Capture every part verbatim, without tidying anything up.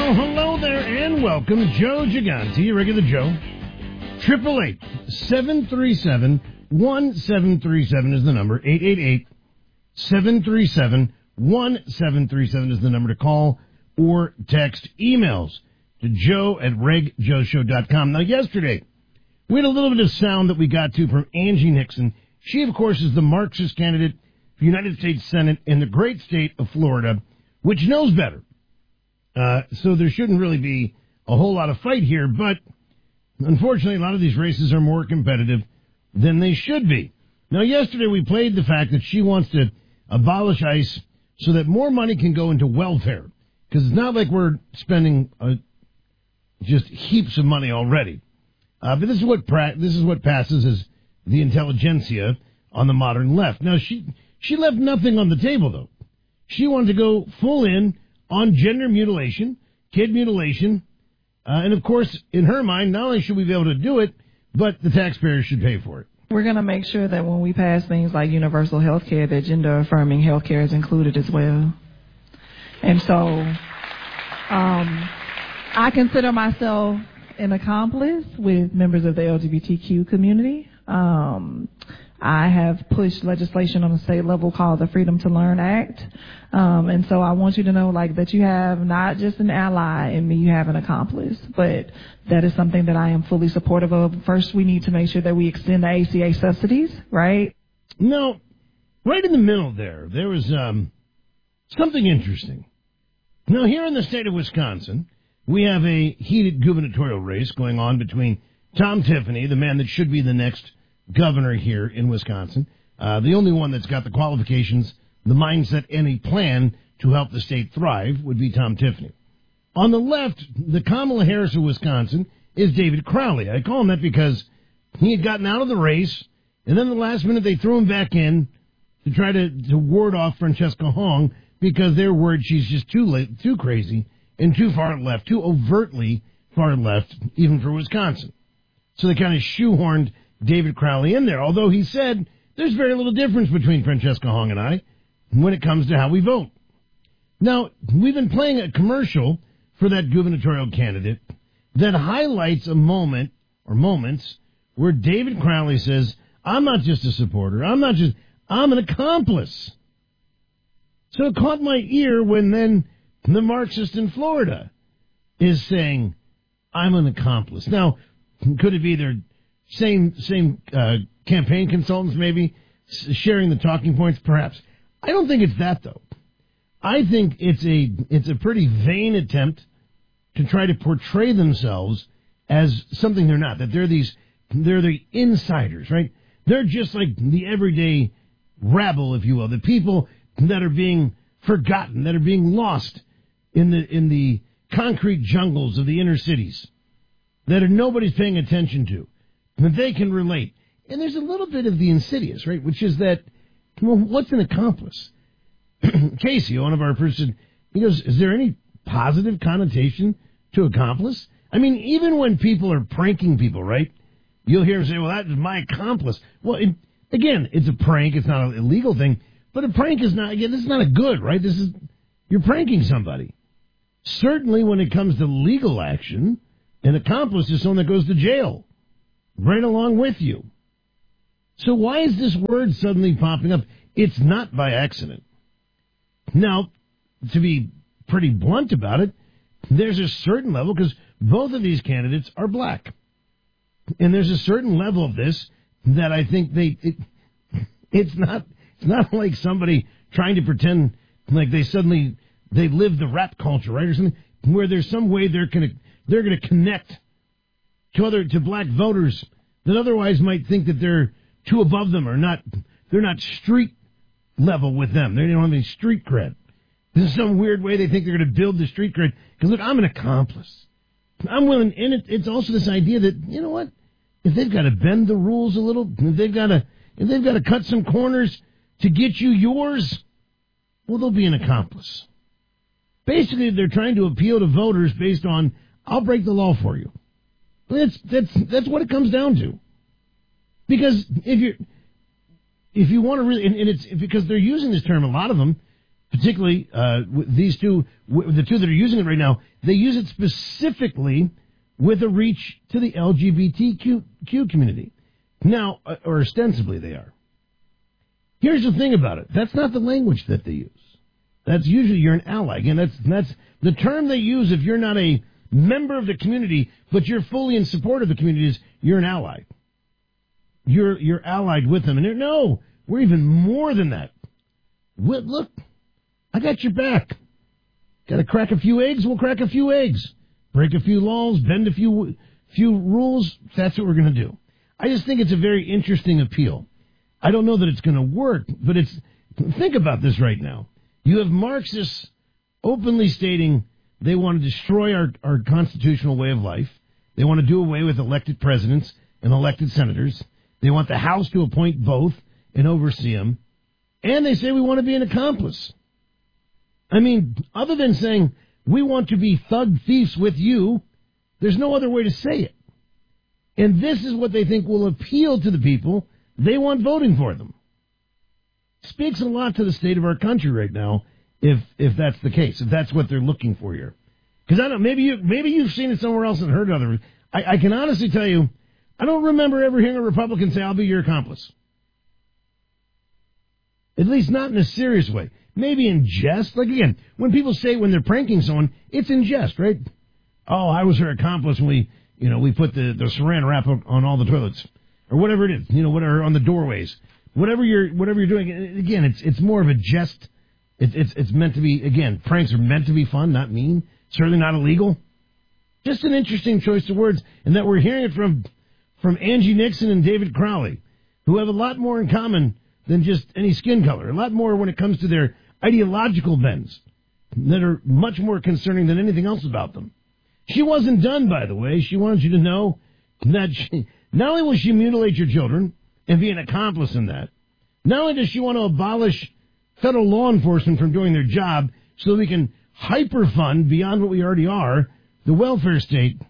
Well, hello there and welcome. Joe Gigante, regular Joe. triple eight, seven three seven, one seven three seven is the number. eight eight eight, seven three seven, one seven three seven is the number to call or text. Emails to joe at reg joe show dot com. Now, yesterday, we had a little bit of sound that we got to from Angie Nixon. She, of course, is the Marxist candidate for United States Senate in the great state of Florida, which knows better. Uh, so there shouldn't really be a whole lot of fight here, but unfortunately, a lot of these races are more competitive than they should be. Now, yesterday we played the fact that she wants to abolish ICE so that more money can go into welfare, because it's not like we're spending uh, just heaps of money already. Uh, but this is what pra- this is what passes as the intelligentsia on the modern left. Now, she she left nothing on the table, though. She wanted to go full in on gender mutilation, kid mutilation, uh, and of course, in her mind, not only should we be able to do it, but the taxpayers should pay for it. We're going to make sure that when we pass things like universal health care, that gender-affirming health care is included as well. And so um, I consider myself an accomplice with members of the L G B T Q community. Um, I have pushed legislation on the state level called the Freedom to Learn Act. Um, and so I want you to know, like, that you have not just an ally in me, you have an accomplice. But that is something that I am fully supportive of. First, we need to make sure that we extend the A C A subsidies, right? No, right in the middle there, there was um, something interesting. Now, here in the state of Wisconsin, we have a heated gubernatorial race going on between Tom Tiffany, the man that should be the next governor here in Wisconsin, uh, the only one that's got the qualifications, the mindset, and a plan to help the state thrive would be Tom Tiffany. On the left, the Kamala Harris of Wisconsin is David Crowley. I call him that because he had gotten out of the race, and then the last minute they threw him back in to try to, to ward off Francesca Hong because they're worried she's just too late, too crazy and too far left, too overtly far left, even for Wisconsin. So they kind of shoehorned David Crowley in there, although he said there's very little difference between Francesca Hong and I when it comes to how we vote. Now, we've been playing a commercial for that gubernatorial candidate that highlights a moment, or moments, where David Crowley says, I'm not just a supporter, I'm not just, I'm an accomplice. So it caught my ear when then the Marxist in Florida is saying, I'm an accomplice. Now, could it be their Same same uh, campaign consultants, maybe, sharing the talking points, perhaps. I don't think it's that, though. I think it's a it's a pretty vain attempt to try to portray themselves as something they're not, that they're these, they're the insiders, right? They're just like the everyday rabble, if you will, the people that are being forgotten, that are being lost in the in the concrete jungles of the inner cities, that are nobody's paying attention to. That they can relate. And there's a little bit of the insidious, right, which is that, well, what's an accomplice? Casey, one of our person, he goes, is there any positive connotation to accomplice? I mean, even when people are pranking people, right, you'll hear them say, well, that is my accomplice. Well, it, again, it's a prank. It's not an illegal thing. But a prank is not, again, this is not a good, right? This is, you're pranking somebody. Certainly when it comes to legal action, an accomplice is someone that goes to jail right along with you. So why is this word suddenly popping up? It's not by accident. Now, to be pretty blunt about it, there's a certain level, because both of these candidates are black. And there's a certain level of this that I think they, it, it's not, it's not like somebody trying to pretend like they suddenly, they live the rap culture, right? Or something, where there's some way they're going to, they're going to connect to other, to black voters that otherwise might think that they're too above them or not, they're not street level with them. They don't have any street cred. There's some weird way they think they're going to build the street cred. Because look, I'm an accomplice. I'm willing, and it, it's also this idea that, you know what, if they've got to bend the rules a little, if they've got to, if they've got to cut some corners to get you yours, well, they'll be an accomplice. Basically, they're trying to appeal to voters based on, I'll break the law for you. That's that's that's what it comes down to. Because if you if you want to really, and, and it's because they're using this term, a lot of them, particularly uh, these two, the two that are using it right now, they use it specifically with a reach to the L G B T Q community. Now, uh, or ostensibly they are. Here's the thing about it. That's not the language that they use. That's usually you're an ally. Again, that's, that's the term they use if you're not a member of the community, but you're fully in support of the community is you're an ally. You're, you're allied with them. And they're, no, we're even more than that. We, look, I got your back. Got to crack a few eggs? We'll crack a few eggs. Break a few laws, bend a few, few rules. That's what we're going to do. I just think it's a very interesting appeal. I don't know that it's going to work, but it's, think about this right now. You have Marxists openly stating they want to destroy our, our constitutional way of life. They want to do away with elected presidents and elected senators. They want the House to appoint both and oversee them. And they say we want to be an accomplice. I mean, other than saying we want to be thug thieves with you, there's no other way to say it. And this is what they think will appeal to the people they want voting for them. Speaks a lot to the state of our country right now, if if that's the case, if that's what they're looking for here. Because I don't, maybe you maybe you've seen it somewhere else and heard other. I, I can honestly tell you, I don't remember ever hearing a Republican say, "I'll be your accomplice." At least not in a serious way. Maybe in jest. Like again, when people say when they're pranking someone, it's in jest, right? Oh, I was her accomplice when we, you know, we put the the Saran wrap on, on all the toilets. Or whatever it is, you know, whatever on the doorways, whatever you're, whatever you're doing. Again, it's it's more of a jest. It's it's it's meant to be. Again, pranks are meant to be fun, not mean. Certainly not illegal. Just an interesting choice of words, and that we're hearing it from from Angie Nixon and David Crowley, who have a lot more in common than just any skin color. A lot more when it comes to their ideological bends that are much more concerning than anything else about them. She wasn't done, by the way. She wanted you to know that she. Not only will she mutilate your children and be an accomplice in that, not only does she want to abolish federal law enforcement from doing their job so that we can hyper-fund beyond what we already are, the welfare state,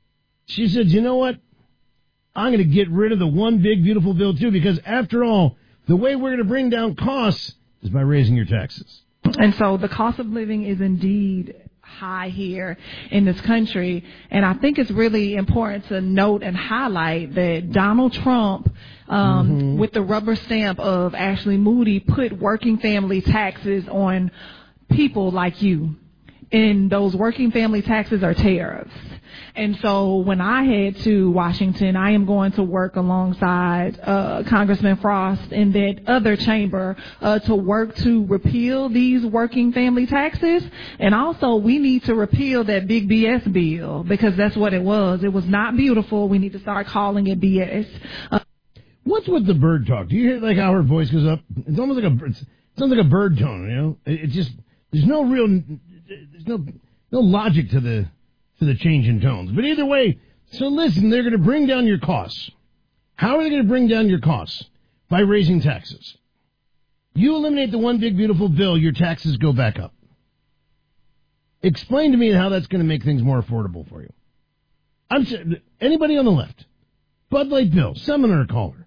she said, you know what? I'm going to get rid of the one big beautiful bill too, because after all, the way we're going to bring down costs is by raising your taxes. And so the cost of living is indeed high here in this country. And I think it's really important to note and highlight that Donald Trump, um, mm-hmm. with the rubber stamp of Ashley Moody, put working family taxes on people like you. And those working family taxes are tariffs. And so when I head to Washington, I am going to work alongside uh, Congressman Frost in that other chamber uh, to work to repeal these working family taxes. And also we need to repeal that big B S bill, because that's what it was. It was not beautiful. We need to start calling it B S. Uh, What's with the bird talk? Do you hear like how her voice goes up? It's almost like a, it sounds like a bird tone, you know? It, it just, there's no real, there's no, no logic to the, to the change in tones. But either way, so listen, they're going to bring down your costs. How are they going to bring down your costs? By raising taxes. You eliminate the one big beautiful bill, your taxes go back up. Explain to me how that's going to make things more affordable for you. I'm anybody on the left? Bud Light Bill, seminar caller.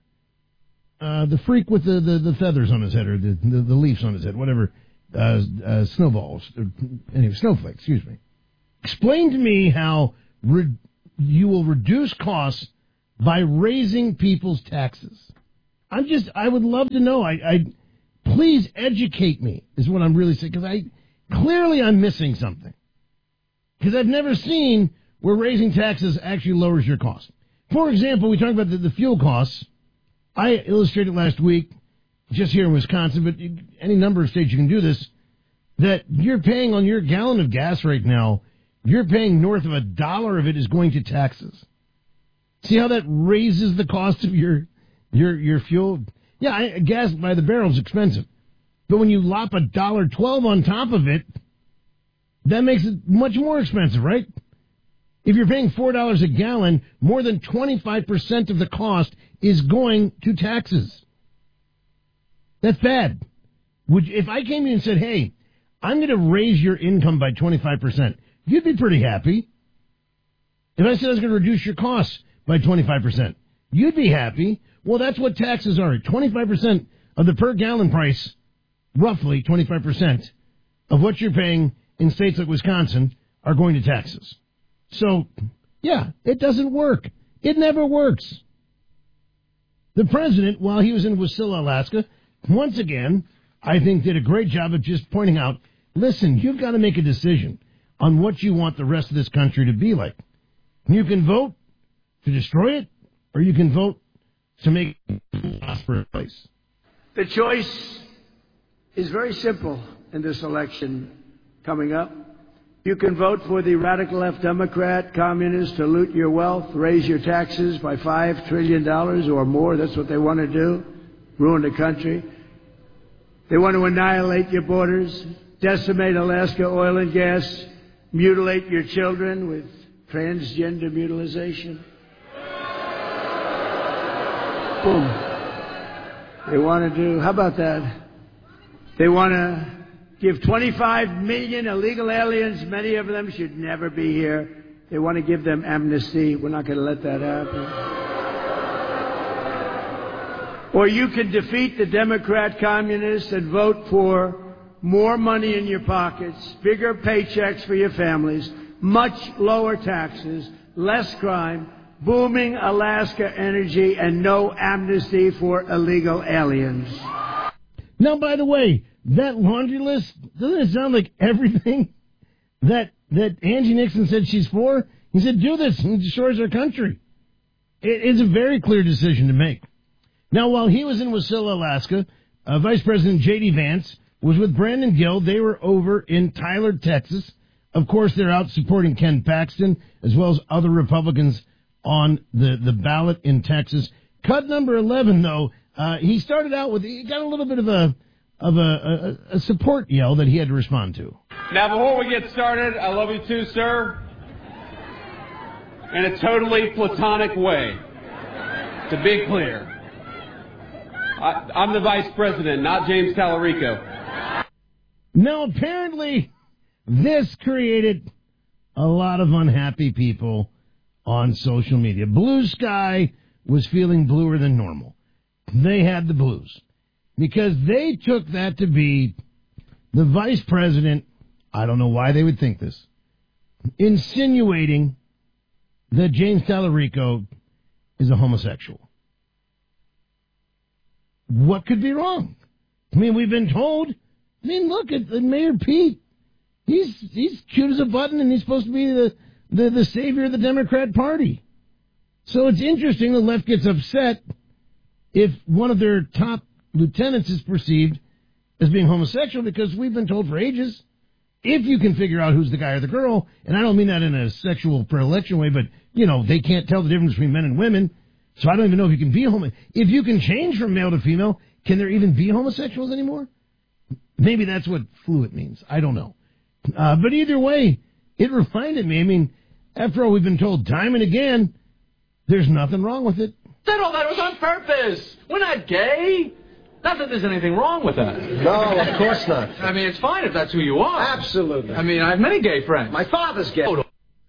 Uh, the freak with the, the, the feathers on his head, or the, the, the leaves on his head, whatever, uh, uh, snowballs, anyway, snowflakes, excuse me. Explain to me how re- you will reduce costs by raising people's taxes. I'm just, I would love to know. I, I please educate me is what I'm really saying, because I, clearly I'm missing something. Because I've never seen where raising taxes actually lowers your costs. For example, we talked about the, the fuel costs. I illustrated last week, just here in Wisconsin, but any number of states you can do this, that you're paying on your gallon of gas right now, you're paying north of a dollar of it is going to taxes. See how that raises the cost of your your your fuel? Yeah, I, gas by the barrel is expensive. But when you lop a dollar twelve on top of it, that makes it much more expensive, right? If you're paying four dollars a gallon, more than twenty-five percent of the cost is going to taxes. That's bad. Would if I came to you and said, hey, I'm going to raise your income by twenty-five percent, you'd be pretty happy. If I said I was going to reduce your costs by twenty-five percent, you'd be happy. Well, that's what taxes are. twenty-five percent of the per gallon price, roughly twenty-five percent of what you're paying in states like Wisconsin are going to Texas. So, yeah, it doesn't work. It never works. The president, while he was in Wasilla, Alaska, once again, I think did a great job of just pointing out, listen, you've got to make a decision on what you want the rest of this country to be like. You can vote to destroy it, or you can vote to make it a prosperous place. The choice is very simple in this election coming up. You can vote for the radical left Democrat communists to loot your wealth, raise your taxes by five trillion dollars or more. That's what they want to do, ruin the country. They want to annihilate your borders, decimate Alaska oil and gas, mutilate your children with transgender mutilization. Boom. They want to do, how about that? They want to give twenty-five million illegal aliens, many of them should never be here. They want to give them amnesty. We're not going to let that happen. Or you can defeat the Democrat communists and vote for more money in your pockets, bigger paychecks for your families, much lower taxes, less crime, booming Alaska energy, and no amnesty for illegal aliens. Now, by the way, that laundry list, doesn't it sound like everything that that Angie Nixon said she's for? He said, do this, and it destroys our country. It, it's a very clear decision to make. Now, while he was in Wasilla, Alaska, uh, Vice President J D. Vance was with Brandon Gill. They were over in Tyler, Texas. Of course, they're out supporting Ken Paxton, as well as other Republicans on the, the ballot in Texas. Cut number eleven, though, uh, he started out with, he got a little bit of a of a, a, a support yell that he had to respond to. Now, before we get started, I love you too, sir, in a totally platonic way, to be clear. I, I'm the vice president, not James Tallarico. Now, apparently, this created a lot of unhappy people on social media. Blue Sky was feeling bluer than normal. They had the blues because they took that to be the vice president, I don't know why they would think this, insinuating that James Tallarico is a homosexual. What could be wrong? I mean, we've been told, I mean, look at Mayor Pete. He's he's cute as a button, and he's supposed to be the, the, the savior of the Democrat Party. So it's interesting the left gets upset if one of their top lieutenants is perceived as being homosexual, because we've been told for ages, if you can figure out who's the guy or the girl, and I don't mean that in a sexual predilection way, but, you know, they can't tell the difference between men and women, so I don't even know if you can be homo. If you can change from male to female, can there even be homosexuals anymore? Maybe that's what fluid means. I don't know. Uh, but either way, it reminded me, I mean, after all, we've been told time and again, there's nothing wrong with it. Said all that was on purpose. We're not gay. Not that there's anything wrong with that. No, of course not. I mean, it's fine if that's who you are. Absolutely. I mean, I have many gay friends. My father's gay. Oh,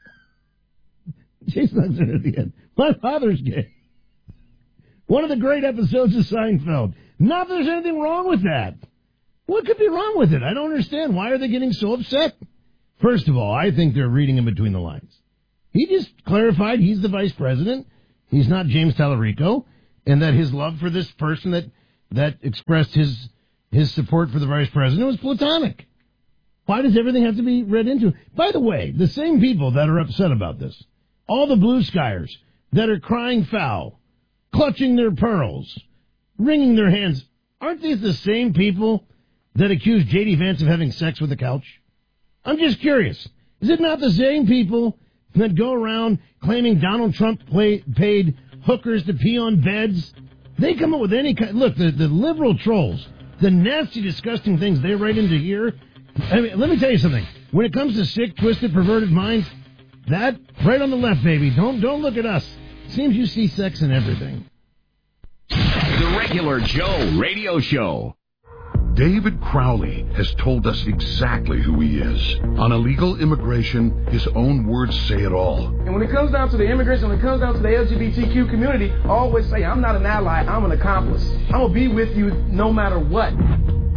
Jason said at the end, my father's gay. One of the great episodes of Seinfeld. Not that there's anything wrong with that. What could be wrong with it? I don't understand. Why are they getting so upset? First of all, I think they're reading in between the lines. He just clarified he's the vice president. He's not James Tallarico, and that his love for this person that that expressed his his support for the vice president was platonic. Why does everything have to be read into? By the way, the same people that are upset about this, all the blue skyers that are crying foul, clutching their pearls, wringing their hands, aren't these the same people that accuse J D. Vance of having sex with the couch? I'm just curious. Is it not the same people that go around claiming Donald Trump play, paid hookers to pee on beds? They come up with any kind... Look, the, the liberal trolls, the nasty, disgusting things they write into here. I mean, let me tell you something. When it comes to sick, twisted, perverted minds, that, right on the left, baby. Don't, don't look at us. Seems you see sex in everything. The Regular Joe Radio Show. David Crowley has told us exactly who he is. On illegal immigration, his own words say it all. And when it comes down to the immigration, when it comes down to the L G B T Q community, I always say, I'm not an ally, I'm an accomplice. I'm going to be with you no matter what.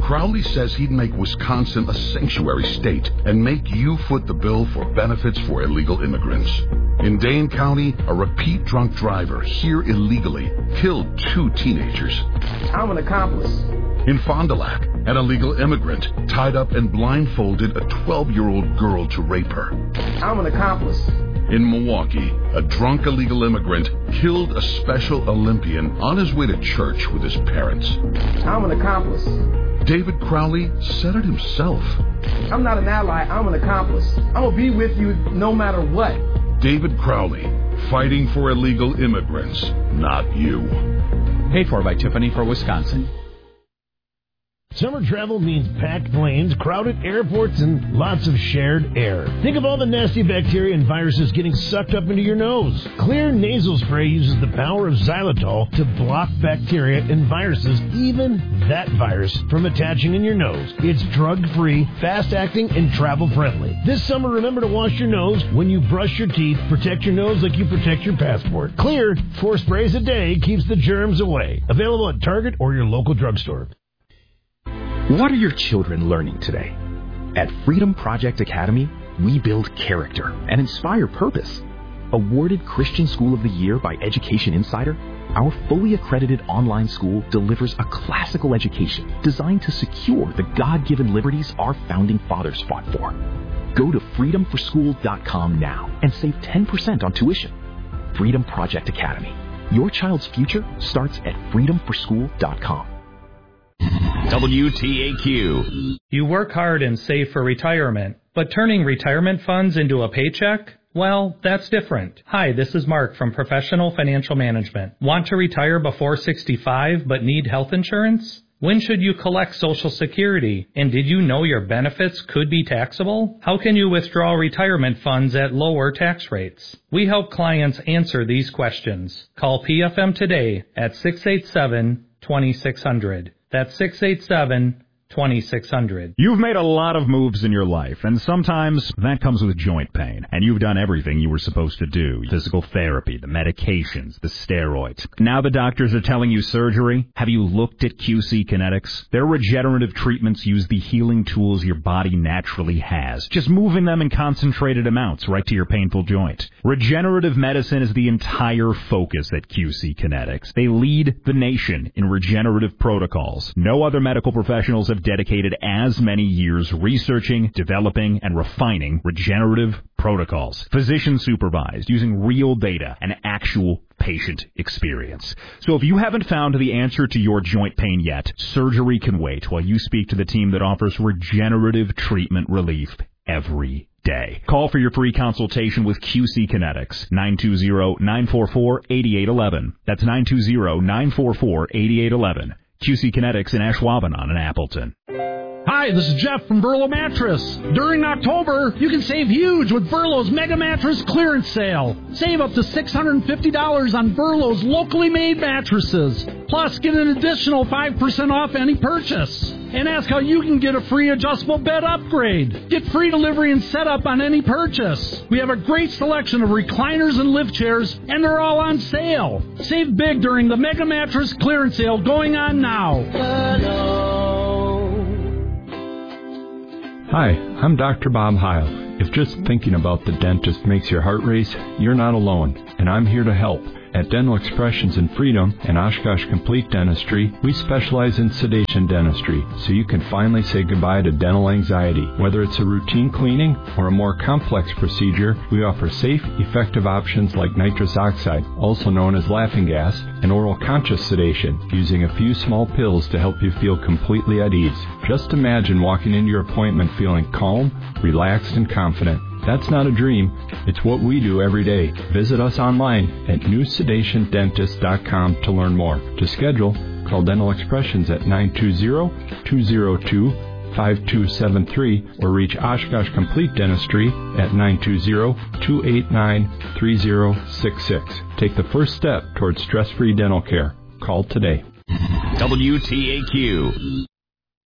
Crowley says he'd make Wisconsin a sanctuary state and make you foot the bill for benefits for illegal immigrants. In Dane County, a repeat drunk driver here illegally killed two teenagers. I'm an accomplice. In Fond du Lac, an illegal immigrant tied up and blindfolded a twelve-year-old girl to rape her. I'm an accomplice. In Milwaukee, a drunk illegal immigrant killed a Special Olympian on his way to church with his parents. I'm an accomplice. David Crowley said it himself. I'm not an ally, I'm an accomplice. I'm going to be with you no matter what. David Crowley, fighting for illegal immigrants, not you. Paid for by Tiffany for Wisconsin. Summer travel means packed planes, crowded airports, and lots of shared air. Think of all the nasty bacteria and viruses getting sucked up into your nose. Clear nasal spray uses the power of xylitol to block bacteria and viruses, even that virus, from attaching in your nose. It's drug-free, fast-acting, and travel-friendly. This summer, remember to wash your nose when you brush your teeth. Protect your nose like you protect your passport. Clear, four sprays a day keeps the germs away. Available at Target or your local drugstore. What are your children learning today? At Freedom Project Academy, we build character and inspire purpose. Awarded Christian School of the Year by Education Insider, our fully accredited online school delivers a classical education designed to secure the God-given liberties our founding fathers fought for. Go to freedom for school dot com now and save ten percent on tuition. Freedom Project Academy. Your child's future starts at freedom for school dot com. W T A Q. You work hard and save for retirement, but turning retirement funds into a paycheck? Well, that's different. Hi, this is Mark from Professional Financial Management. Want to retire before sixty-five but need health insurance? When should you collect Social Security? And did you know your benefits could be taxable? How can you withdraw retirement funds at lower tax rates? We help clients answer these questions. Call P F M today at six eight seven, two six zero zero. That's six eight seven, twenty-six hundred. You've made a lot of moves in your life, and sometimes that comes with joint pain. And you've done everything you were supposed to do. Physical therapy, the medications, the steroids. Now the doctors are telling you surgery. Have you looked at Q C Kinetics? Their regenerative treatments use the healing tools your body naturally has, just moving them in concentrated amounts right to your painful joint. Regenerative medicine is the entire focus at Q C Kinetics. They lead the nation in regenerative protocols. No other medical professionals have dedicated as many years researching, developing, and refining regenerative protocols. Physician supervised, using real data and actual patient experience. So if you haven't found the answer to your joint pain yet, surgery can wait while you speak to the team that offers regenerative treatment relief every day. Call for your free consultation with Q C Kinetics, nine two zero, nine four four, eight eight one one. That's nine two zero, nine four four, eight eight one one. Q C Kinetics in Ashwaubenon and Appleton. Hi, this is Jeff from Verlo Mattress. During October, you can save huge with Verlo's Mega Mattress Clearance Sale. Save up to six hundred fifty dollars on Verlo's locally made mattresses. Plus, get an additional five percent off any purchase. And ask how you can get a free adjustable bed upgrade. Get free delivery and setup on any purchase. We have a great selection of recliners and lift chairs, and they're all on sale. Save big during the Mega Mattress Clearance Sale going on now. Hi, I'm Doctor Bob Heil. If just thinking about the dentist makes your heart race, you're not alone, and I'm here to help. At Dental Expressions in Freedom and Oshkosh Complete Dentistry, we specialize in sedation dentistry, so you can finally say goodbye to dental anxiety. Whether it's a routine cleaning or a more complex procedure, we offer safe, effective options like nitrous oxide, also known as laughing gas, and oral conscious sedation, using a few small pills to help you feel completely at ease. Just imagine walking into your appointment feeling calm, relaxed, and confident. That's not a dream. It's what we do every day. Visit us online at new sedation dentist dot com to learn more. To schedule, call Dental Expressions at nine two zero, two zero two, five two seven three or reach Oshkosh Complete Dentistry at nine two zero, two eight nine, three zero six six. Take the first step towards stress-free dental care. Call today. W T A Q.